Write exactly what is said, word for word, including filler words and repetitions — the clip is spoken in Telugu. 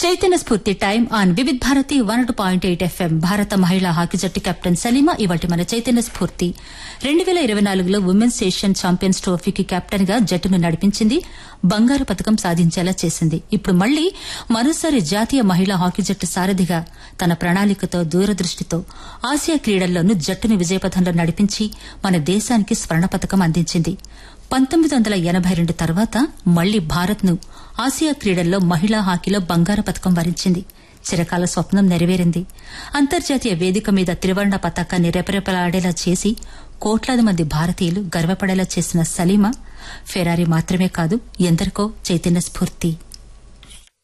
చైతన్య స్ఫూర్తి time on Vividh Bharati one two point eight FM. భారత మహిళా హాకీ జట్టు కెప్టెన్ సలీమా ఇవాటి మన చైతన్య స్ఫూర్తి. రెండు వేల ఇరవై నాలుగులో ఉమెన్స్ ఏషియన్ ఛాంపియన్స్ ట్రోఫీకి కెప్టెన్ గా జట్టును నడిపించింది, బంగారు పతకం సాధించేలా చేసింది. ఇప్పుడు మళ్లీ మరోసారి జాతీయ మహిళా హాకీ జట్టు సారథిగా తన ప్రణాళికతో దూరదృష్టితో ఆసియా క్రీడల్లోనూ జట్టును విజయపథంలో నడిపించి మన దేశానికి స్వర్ణ పతకం అందించింది. పంతొమ్మిది వందల ఎనబై రెండు తర్వాత మళ్లీ భారత్ ను ఆసియా క్రీడల్లో మహిళా హాకీలో బంగారు పతకం వరించింది. చిరకాల స్వప్నం నెరవేరింది. అంతర్జాతీయ వేదిక మీద త్రివర్ణ పతాకాన్ని రెపరెపలాడేలా చేసి కోట్లాది మంది భారతీయులు గర్వపడేలా చేసిన సలీమా ఫెరారీ మాత్రమే కాదు, ఎందరికో చైతన్య స్ఫూర్తి.